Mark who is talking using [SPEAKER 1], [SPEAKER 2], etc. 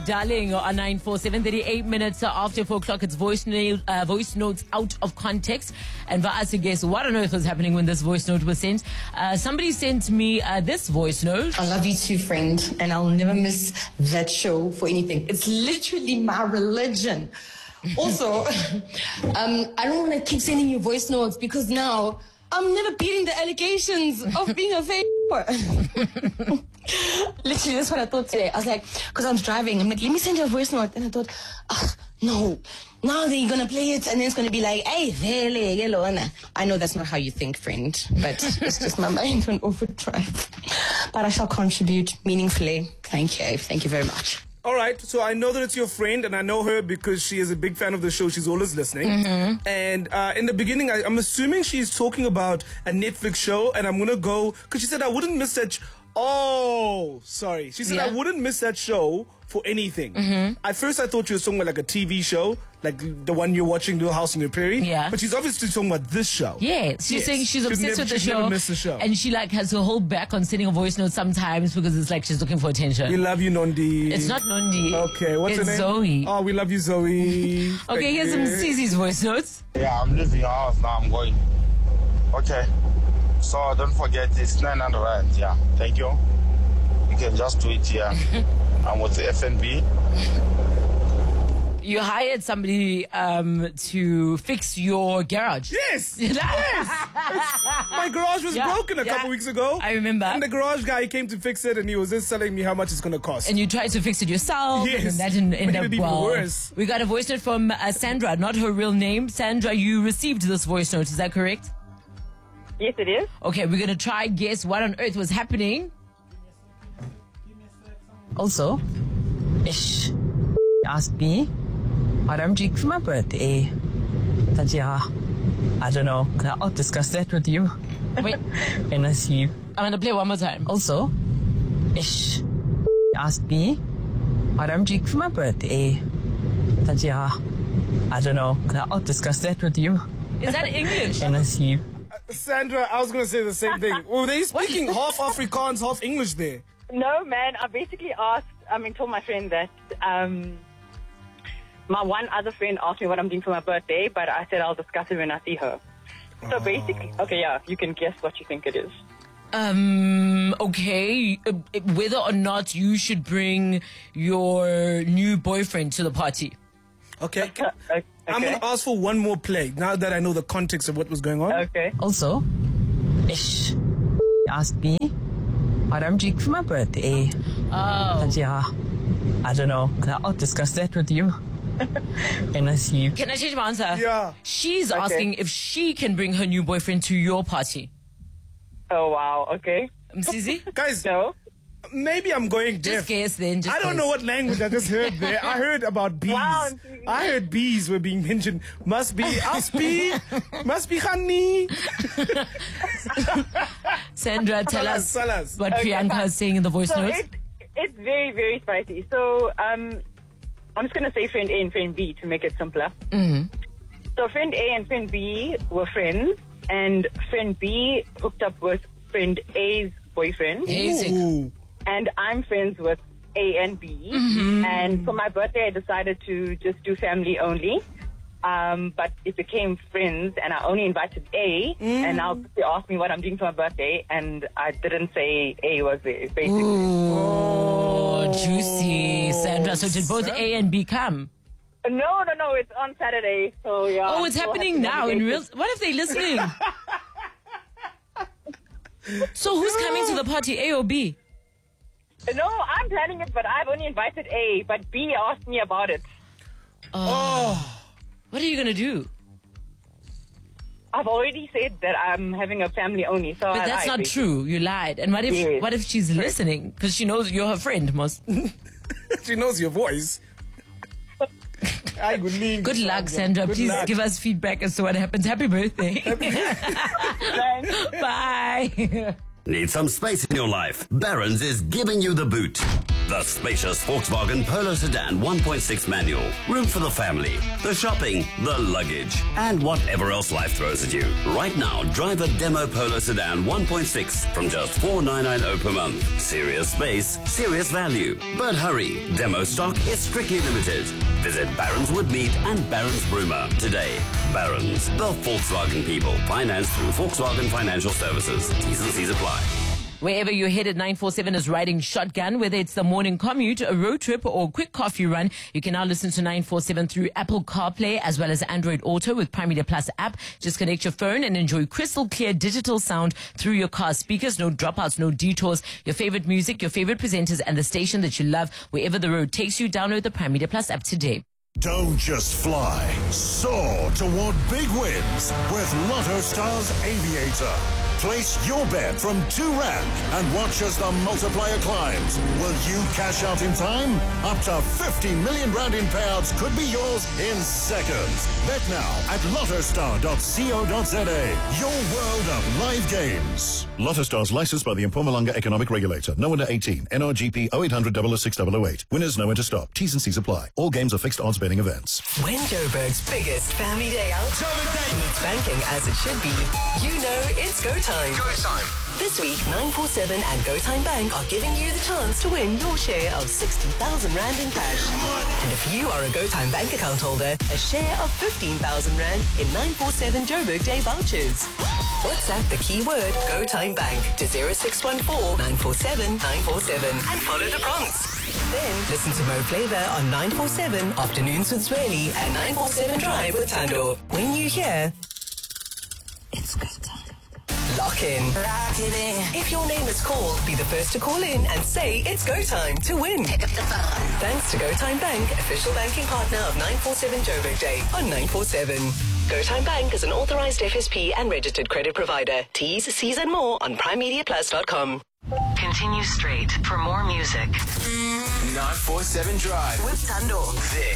[SPEAKER 1] darling, on 947, 38 minutes after 4 o'clock. It's voice notes out of context. And for us to guess what on earth was happening when this voice note was sent, somebody sent me this voice note.
[SPEAKER 2] I love you too, friend, and I'll never miss that show for anything. It's literally my religion. Also, I don't want to keep sending you voice notes because now I'm never beating the allegations of being a fake. Literally, that's what I thought today. I was like, because I was driving, I'm like, let me send you a voice note. And I thought, no. Now they're going to play it and then it's going to be like, hey, I know that's not how you think, friend, but it's just my mind went overdrive. But I shall contribute meaningfully. Thank you. Thank you very much.
[SPEAKER 3] All right, so I know that it's your friend, and I know her because she is a big fan of the show. She's always listening. Mm-hmm. And in the beginning, I'm assuming she's talking about a Netflix show, and I'm going to go, because she said I wouldn't miss that. She said I wouldn't miss that show for anything. Mm-hmm. At first, I thought you were talking about like a TV show, like the one you're watching, Little House on the Prairie.
[SPEAKER 1] Yeah.
[SPEAKER 3] But she's obviously talking about this show.
[SPEAKER 1] Yeah, she's saying she's obsessed with the show.
[SPEAKER 3] Never missed the show.
[SPEAKER 1] And she like has to hold back on sending a voice note sometimes because it's like she's looking for attention.
[SPEAKER 3] We love you, Nondi.
[SPEAKER 1] It's not Nondi.
[SPEAKER 3] Okay, what's her name?
[SPEAKER 1] It's Zoe.
[SPEAKER 3] Oh, we love you, Zoe.
[SPEAKER 1] Okay, here's some Cece's voice notes.
[SPEAKER 4] Yeah, I'm leaving your house now. I'm going. Okay. So don't forget, it's 900 rand. Yeah, thank you. You can just do it here. I'm with the FNB.
[SPEAKER 1] You hired somebody to fix your garage.
[SPEAKER 3] Yes! My garage was broken a couple weeks ago.
[SPEAKER 1] I remember.
[SPEAKER 3] And the garage guy came to fix it and he was just telling me how much it's going to cost.
[SPEAKER 1] And you tried to fix it yourself.
[SPEAKER 3] Yes.
[SPEAKER 1] And that didn't end up well.
[SPEAKER 3] Worse.
[SPEAKER 1] We got a voice note from Sandra, not her real name. Sandra, you received this voice note. Is that correct?
[SPEAKER 5] Yes, it is.
[SPEAKER 1] Okay, we're going to try guess what on earth was happening. Also, Ish asked me what I'm doing for my birthday. But yeah, I don't know. I'll discuss that with you. Wait. And I see you. I'm going to play one more time. Also, Ish asked me what I'm doing for my birthday. But yeah, I don't know. I'll discuss that with you. Is that English? And I see you.
[SPEAKER 3] Sandra, I was going to say the same thing. Were they speaking half Afrikaans, half English there?
[SPEAKER 5] No, man. I basically told my friend that my one other friend asked me what I'm doing for my birthday, but I said I'll discuss it when I see her. So basically, okay, yeah, you can guess what you think it is.
[SPEAKER 1] Okay. Whether or not you should bring your new boyfriend to the party.
[SPEAKER 3] Okay. I'm going to ask for one more play now that I know the context of what was going on.
[SPEAKER 5] Okay.
[SPEAKER 1] Also, Ish asked me what I'm doing for my birthday. Oh. And yeah, I don't know. I'll discuss that with you. And I see you. Can I change my answer?
[SPEAKER 3] Yeah.
[SPEAKER 1] She's asking if she can bring her new boyfriend to your party.
[SPEAKER 5] Oh, wow. Okay.
[SPEAKER 1] Mzizi?
[SPEAKER 3] Guys,
[SPEAKER 5] no.
[SPEAKER 3] Maybe I'm going deaf.
[SPEAKER 1] Just guess then.
[SPEAKER 3] I don't know what language I just heard there. I heard about bees.
[SPEAKER 5] Wow.
[SPEAKER 3] I heard bees were being mentioned. Must be Aspi. Must be honey.
[SPEAKER 1] Sandra, tell us what Priyanka is saying in the voice notes.
[SPEAKER 5] It's very, very spicy. So I'm just going to say friend A and friend B to make it simpler.
[SPEAKER 1] Mm-hmm.
[SPEAKER 5] So friend A and friend B were friends, and friend B hooked up with friend A's boyfriend.
[SPEAKER 3] Ooh.
[SPEAKER 5] And I'm friends with A and B. Mm-hmm. And for my birthday, I decided to just do family only. But it became friends, and I only invited A. And now they asked me what I'm doing for my birthday, and I didn't say A was there, basically.
[SPEAKER 1] Oh, juicy. Sandra, so did both A and B come?
[SPEAKER 5] No, it's on Saturday, so yeah.
[SPEAKER 1] Oh, it's happening now in real... What if they're listening? So who's coming to the party, A or B?
[SPEAKER 5] No, I'm planning it, but I've only invited A, but B asked me about it.
[SPEAKER 3] Oh.
[SPEAKER 1] What are you going to do?
[SPEAKER 5] I've already said that I'm having a family only, so
[SPEAKER 1] But that's not true. You lied. And what if she's listening? Because she knows you're her friend, most.
[SPEAKER 3] She knows your voice.
[SPEAKER 1] Good luck, Sandra. Please give us feedback as to what happens. Happy birthday.
[SPEAKER 5] Thanks.
[SPEAKER 1] Bye.
[SPEAKER 6] Need some space in your life? Barron's is giving you the boot. The spacious Volkswagen Polo Sedan 1.6 manual. Room for the family, the shopping, the luggage, and whatever else life throws at you. Right now, drive a demo Polo Sedan 1.6 from just $4,990 per month. Serious space, serious value. But hurry, demo stock is strictly limited. Visit Barron's Woodmead and Barron's Broomer today. Barron's, the Volkswagen people. Financed through Volkswagen Financial Services. T's and C's apply.
[SPEAKER 7] Wherever you're headed, 947 is riding shotgun. Whether it's the morning commute, a road trip, or a quick coffee run, you can now listen to 947 through Apple CarPlay as well as Android Auto with Prime Media Plus app. Just connect your phone and enjoy crystal clear digital sound through your car speakers. No dropouts, no detours. Your favorite music, your favorite presenters, and the station that you love. Wherever the road takes you, download the Prime Media Plus app today.
[SPEAKER 8] Don't just fly, soar toward big wins with Lotto Stars Aviator. Place your bet from R2 and watch as the multiplier climbs. Will you cash out in time? Up to 50 million rand in payouts could be yours in seconds. Bet now at lottostar.co.za. Your world of live games. Lotto Stars licensed by the Mpumalanga Economic Regulator. No under 18. NRGP 0800 006 008. Winners know when to stop. T's and C's apply. All games are fixed odds betting events.
[SPEAKER 9] When Joburg's biggest family day out meets banking as it should be, you know it's go time. Go time. This week, 947 and GoTime Bank are giving you the chance to win your share of 60,000 Rand in cash. And if you are a GoTime Bank account holder, a share of 15,000 Rand in 947 Joburg Day vouchers. WhatsApp the keyword GoTime Bank to 0614-947-947 and follow the prompts. Then listen to Mo Flavor on 947 Afternoons with Zweli and 947 Drive with Tando. When you hear, it's go time. Lock in. If your name is called, be the first to call in and say it's go time to win. Pick up the phone. Thanks to GoTime Bank, official banking partner of 947 Joburg Day on 947. GoTime Bank is an authorized FSP and registered credit provider. T's, C's and more on primemediaplus.com.
[SPEAKER 10] Continue straight for more music.
[SPEAKER 11] 947 Drive
[SPEAKER 10] with Tando.
[SPEAKER 11] This